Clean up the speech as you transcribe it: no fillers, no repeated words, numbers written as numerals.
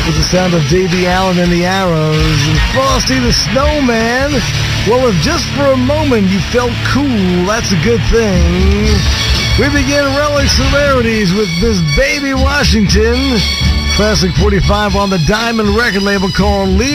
with the sound of Davy Allen and the Arrows. And Frosty the Snowman. Well, if just for a moment you felt cool, that's a good thing. We begin Relic Celebrities with Miss Baby Washington. Classic 45 on the Diamond record label called Leave